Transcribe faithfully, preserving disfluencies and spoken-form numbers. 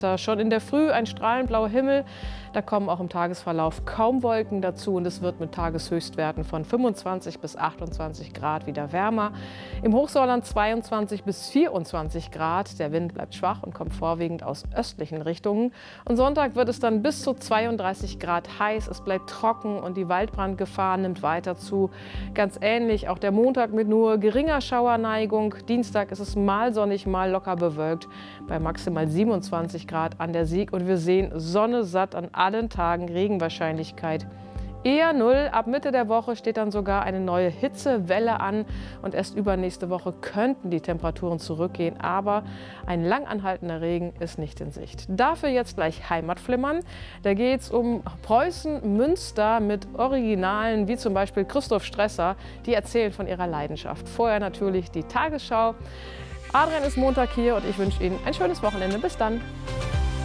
Da schon in der Früh ein strahlend blauer Himmel, da kommen auch im Tagesverlauf kaum Wolken dazu und es wird mit Tageshöchstwerten von fünfundzwanzig bis achtundzwanzig Grad wieder wärmer. Im Hochsauerland zweiundzwanzig bis vierundzwanzig Grad. Der Wind bleibt schwach und kommt vorwiegend aus östlichen Richtungen. Und Sonntag wird es dann bis zu zweiunddreißig Grad heiß. Es bleibt trocken und die Waldbrandgefahr nimmt weiter zu. Ganz ähnlich auch der Montag mit nur geringer Schauerneigung. Dienstag ist es mal sonnig, mal locker bewölkt bei maximal siebenundzwanzig Grad an der Sieg. Und wir sehen Sonne satt an allen Tagen, Regenwahrscheinlichkeit eher null. Ab Mitte der Woche steht dann sogar eine neue Hitzewelle an und erst übernächste Woche könnten die Temperaturen zurückgehen, aber ein lang anhaltender Regen ist nicht in Sicht. Dafür jetzt gleich Heimatflimmern. Da geht es um Preußen Münster mit Originalen wie zum Beispiel Christoph Stresser, die erzählen von ihrer Leidenschaft. Vorher natürlich die Tagesschau. Adrian ist Montag hier und ich wünsche Ihnen ein schönes Wochenende. Bis dann.